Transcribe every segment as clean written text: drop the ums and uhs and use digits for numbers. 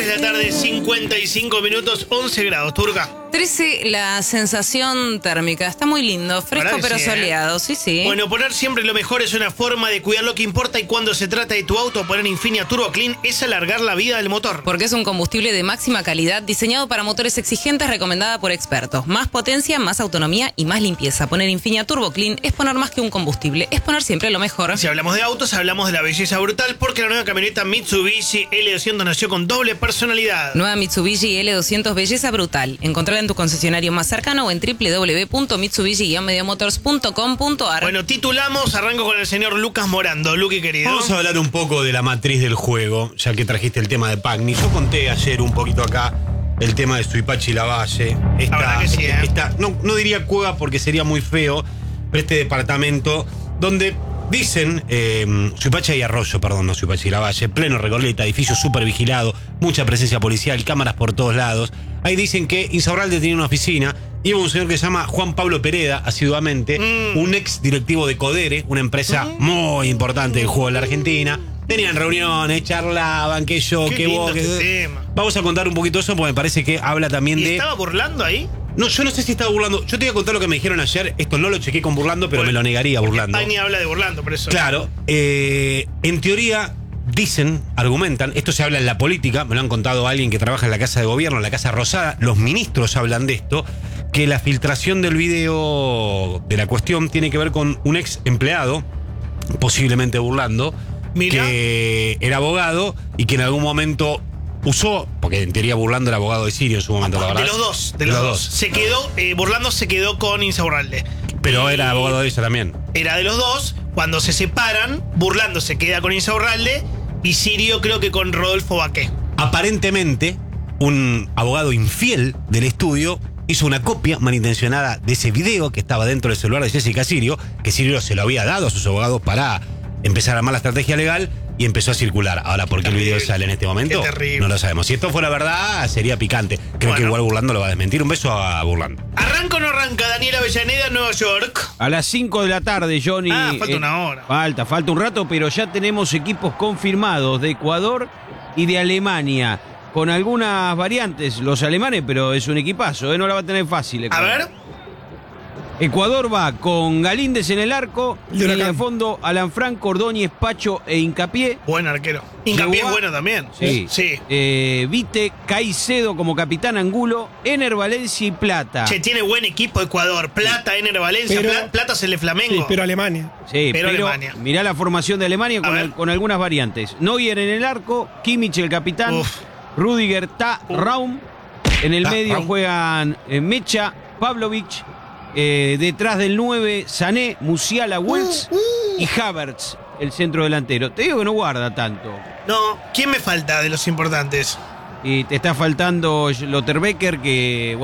3 de la tarde, 55 minutos, 11 grados, Turca. 13 la sensación térmica. Está muy lindo, fresco pero sí, soleado, sí. Bueno, poner siempre lo mejor es una forma de cuidar lo que importa, y cuando se trata de tu auto, poner Infinia Turbo Clean es alargar la vida del motor. Porque es un combustible de máxima calidad diseñado para motores exigentes, recomendada por expertos. Más potencia, más autonomía y más limpieza. Poner Infinia Turbo Clean es poner más que un combustible, es poner siempre lo mejor. Si hablamos de autos, hablamos de la belleza brutal, porque la nueva camioneta Mitsubishi L200 nació con doble personalidad. Nueva Mitsubishi L200 Belleza Brutal. Encontrala en tu concesionario más cercano o en www.mitsubishi-motors.com.ar. Bueno, titulamos, arranco con el señor Lucas Morando. Luqui, querido. Vamos a hablar un poco de la matriz del juego, ya que trajiste el tema de Pagni. Yo conté ayer un poquito acá el tema de Suipachi Lavalle. No diría cueva porque sería muy feo, pero este departamento donde dicen, Suipachi y Arroyo, perdón, no Suipachi Lavalle, pleno Recoleta, edificio súper vigilado, mucha presencia policial, cámaras por todos lados. Ahí dicen que Insaurralde tenía una oficina y hubo un señor que se llama Juan Pablo Pereda, asiduamente, un ex directivo de Codere, una empresa muy importante del juego de la Argentina. Tenían reuniones, charlaban, que yo, Qué que lindo vos, este que... tema. Vamos a contar un poquito eso porque me parece que habla también ¿Y de... estaba burlando ahí? No, yo no sé si estaba burlando. Yo te voy a contar lo que me dijeron ayer. Esto no lo chequé con burlando, pero me lo negaría burlando. Pagni habla de burlando, por eso. Claro. En teoría, dicen, argumentan, esto se habla en la política, me lo han contado alguien que trabaja en la Casa de Gobierno, en la Casa Rosada, los ministros hablan de esto, que la filtración del video de la cuestión tiene que ver con un ex empleado, posiblemente burlando, que era abogado y que en algún momento usó, porque en teoría burlando era abogado de Sirio en su momento, la verdad. De los dos. Se quedó, burlando se quedó con Insaurralde. Pero era abogado de ella también. Era de los dos. Cuando se separan, burlando se queda con Insaurralde y Sirio creo que con Rodolfo Baqué. Aparentemente, un abogado infiel del estudio hizo una copia malintencionada de ese video que estaba dentro del celular de Jessica Sirio, que Sirio se lo había dado a sus abogados para empezar a armar la estrategia legal, y empezó a circular. Ahora, ¿por qué el video sale en este momento? Qué terrible. No lo sabemos. Si esto fuera verdad, sería picante. Creo que igual Burlando lo va a desmentir. Un beso a Burlando. ¿Arranca o no arranca Daniel Avellaneda en Nueva York? A las 5 de la tarde, Johnny. Falta una hora. Falta un rato, pero ya tenemos equipos confirmados de Ecuador y de Alemania. Con algunas variantes, los alemanes, pero es un equipazo, no la va a tener fácil. Ecuador. A ver. Ecuador va con Galíndez en el arco, y en el fondo Alan Franco, Ordóñez, Pacho e Hincapié. Buen arquero. Hincapié es bueno también. Sí. Vite, Caicedo como capitán, Angulo, Ener, Valencia y Plata. Che, tiene buen equipo Ecuador. Plata, Ener, Valencia, Plata se le Flamengo. Sí, pero Alemania. Sí, pero Alemania. Mirá la formación de Alemania con algunas variantes. Neuer en el arco, Kimmich el capitán, Rüdiger, Raum. En el medio juegan Mecha, Pavlovic. Detrás del 9, Sané, Musiala, Wills y Havertz, el centro delantero. Te digo que no guarda tanto. No, ¿quién me falta de los importantes? Y te está faltando Schlotterbecker, que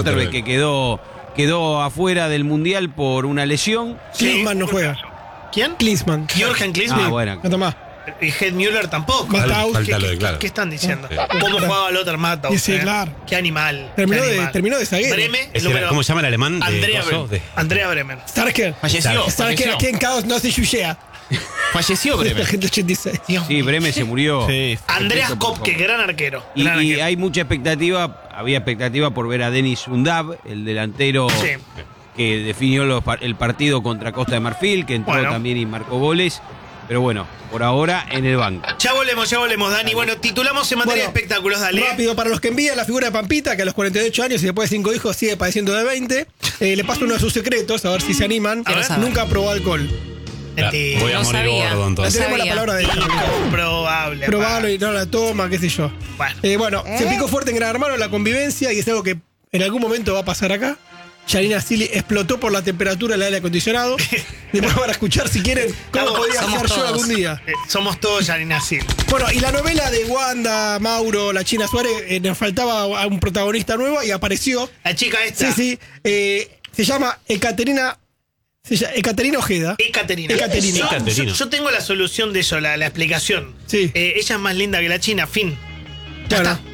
quedó afuera del Mundial por una lesión. Klinsmann no juega. ¿Quién? Klinsmann. Jürgen Klinsmann. Bueno. No tomás. Y Hed Müller tampoco. ¿Qué están diciendo? ¿Cómo jugaba Lothar Matthaus? Sí, claro. Qué animal. Terminó de zaguero. ¿Cómo se llama el alemán? Andrea Bremen. Starker. Starker aquí en Caos no se yuyea. Falleció Bremen. 186. Sí, Bremen se murió. Sí. Andreas Kopke, gran arquero. Y hay mucha expectativa, había expectativa por ver a Denis Undav, el delantero que definió el partido contra Costa de Marfil, que entró también y marcó goles. Pero bueno, por ahora en el banco. Ya volvemos, Dani. Bueno, titulamos en materia de espectáculos, dale. Rápido, para los que envían la figura de Pampita, que a los 48 años y después de 5 hijos sigue padeciendo de 20, le paso uno de sus secretos, a ver si se animan. Nunca probó alcohol. Voy a morir gordo, entonces. Tenemos la palabra de Probable. Y no la toma, qué sé yo. Bueno, se picó fuerte en Gran Hermano la convivencia y es algo que en algún momento va a pasar acá. Yanina Silly explotó por la temperatura del aire acondicionado. Después van a escuchar, si quieren, cómo podía ser yo algún día. Somos todos Yanina Silly. Bueno, y la novela de Wanda, Mauro, la China Suárez, nos faltaba a un protagonista nuevo y apareció. La chica esta. Sí. Se llama Ekaterina Ojeda. Ekaterina. Yo tengo la solución de eso, la explicación. Sí. Ella es más linda que la China, fin. Ya está.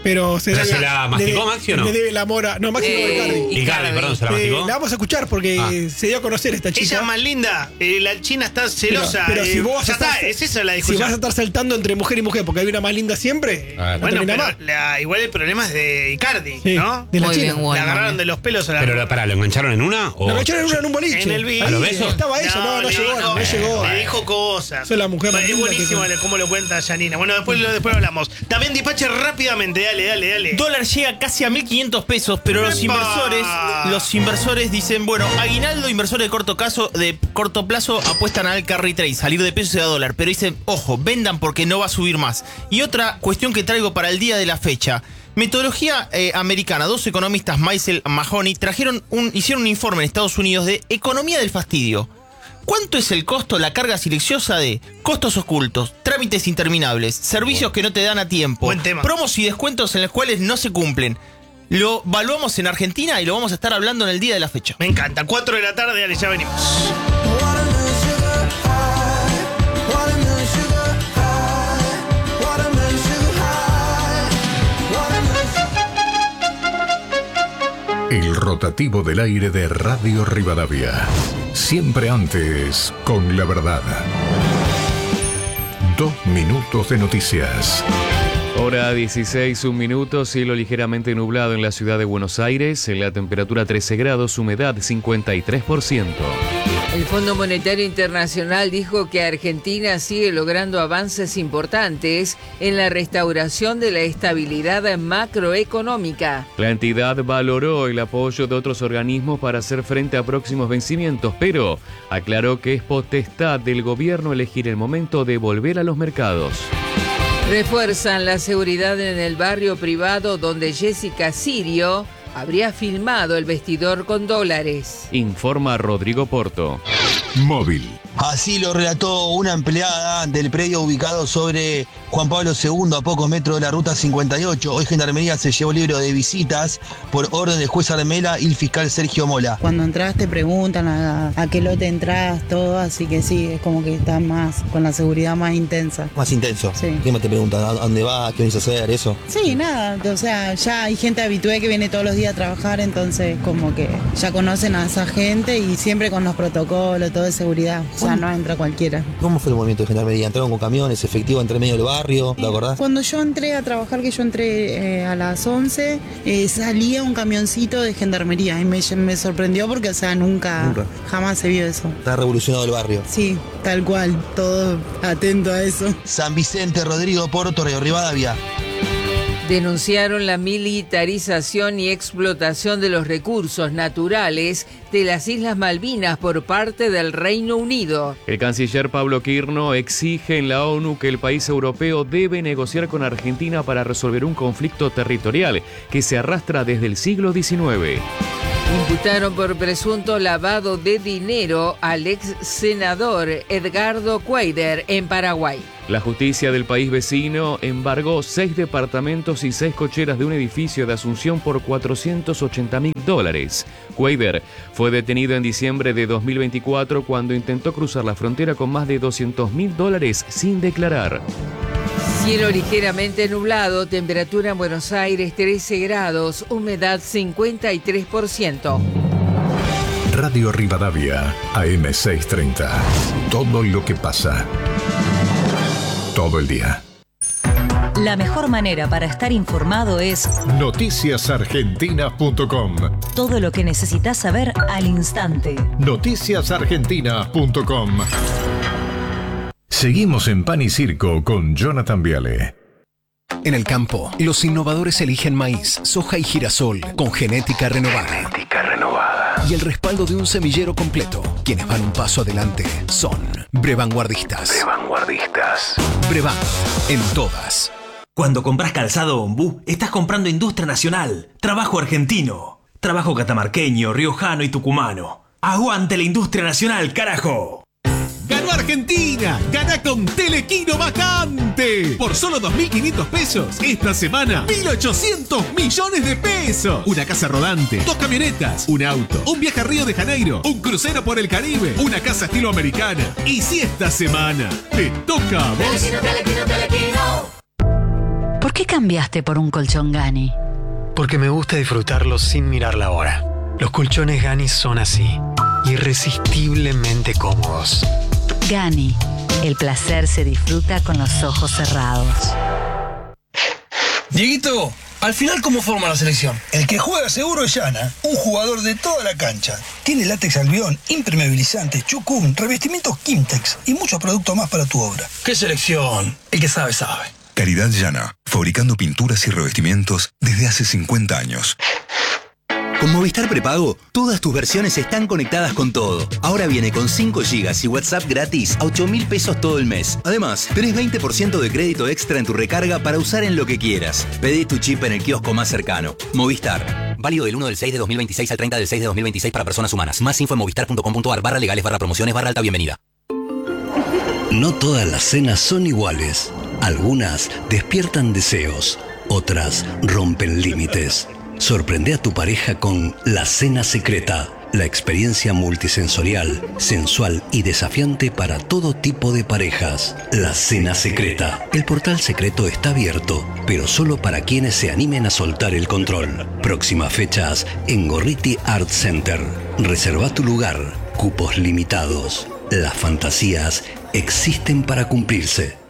Pero ¿Se la masticó Maxi o no? Le debe el amor a... No, Maxi no, Icardi. Icardi, perdón, ¿se la masticó? La vamos a escuchar porque se dio a conocer esta chica. Ella es más linda. La China está celosa. Pero si vos vas a estar, es esa la discusión. Si vas a estar saltando entre mujer y mujer porque hay una más linda siempre, bueno, pero igual el problema es de Icardi, ¿no? De la China. La agarraron de los pelos a la... Pero pará, ¿lo engancharon en una? Lo engancharon en una en un boliche. En el ¿A los besos? Estaba ella, no llegó. Le dijo cosas. Soy la mujer más Es linda buenísimo cómo lo cuenta Janina. Bueno, después hablamos. También Dipache rápidamente, dale. Dólar llega casi a 1.500 pesos, pero los inversores dicen, bueno, aguinaldo, inversores de corto plazo apuestan al carry trade, salir de pesos y a dólar, pero dicen, ojo, vendan porque no va a subir más. Y otra cuestión que traigo para el día de la fecha. Metodología americana. 2 economistas, Meisel y Mahoney, hicieron un informe en Estados Unidos de economía del fastidio. ¿Cuánto es el costo, la carga silenciosa de costos ocultos, trámites interminables, servicios que no te dan a tiempo, promos y descuentos en los cuales no se cumplen? Lo evaluamos en Argentina y lo vamos a estar hablando en el día de la fecha. Me encanta. 4 de la tarde, dale, ya venimos. El rotativo del aire de Radio Rivadavia. Siempre antes, con la verdad. 2 minutos de noticias. Hora 16, 1 minuto, cielo ligeramente nublado en la ciudad de Buenos Aires, en la temperatura 13 grados, humedad 53%. El Fondo Monetario Internacional dijo que Argentina sigue logrando avances importantes en la restauración de la estabilidad macroeconómica. La entidad valoró el apoyo de otros organismos para hacer frente a próximos vencimientos, pero aclaró que es potestad del gobierno elegir el momento de volver a los mercados. Refuerzan la seguridad en el barrio privado donde Jessica Sirio habría filmado el vestidor con dólares. Informa Rodrigo Porto. Móvil. Así lo relató una empleada del predio ubicado sobre Juan Pablo II, a pocos metros de la ruta 58. Hoy Gendarmería se llevó libro de visitas por orden del juez Armela y el fiscal Sergio Mola. Cuando entras te preguntan a qué lote entras, todo, así que sí, es como que está más, con la seguridad más intensa. Más intenso. Sí. ¿Qué más te preguntan? ¿A dónde vas? ¿Qué venís a hacer? ¿Eso? Sí, nada, o sea, ya hay gente habitué que viene todos los días a trabajar, entonces como que ya conocen a esa gente y siempre con los protocolos, todo de seguridad. O sea, no entra cualquiera. ¿Cómo fue el movimiento de Gendarmería? ¿Entraron con camiones, efectivo entre medio del barrio? ¿Te acordás? Cuando yo entré a trabajar, que yo entré a las 11, salía un camioncito de Gendarmería y me sorprendió porque, o sea, nunca, jamás se vio eso. Está revolucionado el barrio. Sí, tal cual, todo atento a eso. San Vicente, Rodrigo Porto, Río Rivadavia. Denunciaron la militarización y explotación de los recursos naturales de las Islas Malvinas por parte del Reino Unido. El canciller Pablo Quirno exige en la ONU que el país europeo debe negociar con Argentina para resolver un conflicto territorial que se arrastra desde el siglo XIX. Imputaron por presunto lavado de dinero al ex senador Edgardo Cuéllar en Paraguay. La justicia del país vecino embargó 6 departamentos y 6 cocheras de un edificio de Asunción por $480.000. Cuéllar fue detenido en diciembre de 2024 cuando intentó cruzar la frontera con más de $200.000 sin declarar. Cielo ligeramente nublado, temperatura en Buenos Aires 13 grados, humedad 53%. Radio Rivadavia, AM630. Todo lo que pasa. Todo el día. La mejor manera para estar informado es noticiasargentinas.com. Todo lo que necesitas saber al instante. Noticiasargentinas.com. Seguimos en Pan y Circo con Jonathan Viale. En el campo, los innovadores eligen maíz, soja y girasol con genética renovada. Y el respaldo de un semillero completo. Quienes van un paso adelante son Brevanguardistas. Brevan, en todas. Cuando compras calzado Ombú, estás comprando industria nacional, trabajo argentino, trabajo catamarqueño, riojano y tucumano. ¡Aguante la industria nacional, carajo! ¡Ganó Argentina! ¡Gana con Telequino Vacante! Por solo 2.500 pesos, esta semana, 1.800 millones de pesos. Una casa rodante, 2 camionetas, un auto, un viaje a Río de Janeiro, un crucero por el Caribe, una casa estilo americana. Y si esta semana te toca a vos... Telequino. ¿Por ¿Por qué cambiaste por un colchón Gani? Porque me gusta disfrutarlo sin mirar la hora. Los colchones Gani son así, irresistiblemente cómodos. Gani, el placer se disfruta con los ojos cerrados. Dieguito, al final, ¿cómo forma la selección? El que juega seguro es Yana, un jugador de toda la cancha. Tiene látex albión, impermeabilizante, chucún, revestimientos Kimtex y muchos productos más para tu obra. ¿Qué selección? El que sabe, sabe. Caridad Llana, fabricando pinturas y revestimientos desde hace 50 años. Con Movistar Prepago, todas tus versiones están conectadas con todo. Ahora viene con 5 GB y WhatsApp gratis a 8.000 pesos todo el mes. Además, tenés 20% de crédito extra en tu recarga para usar en lo que quieras. Pedí tu chip en el kiosco más cercano. Movistar. Válido del 1 del 6 de 2026 al 30 del 6 de 2026 para personas humanas. Más info en movistar.com.ar/legales/promociones/alta bienvenida. No todas las cenas son iguales. Algunas despiertan deseos, otras rompen límites. Sorprende a tu pareja con La Cena Secreta, la experiencia multisensorial, sensual y desafiante para todo tipo de parejas. La Cena Secreta. El portal secreto está abierto, pero solo para quienes se animen a soltar el control. Próximas fechas en Gorriti Art Center. Reserva tu lugar. Cupos limitados. Las fantasías existen para cumplirse.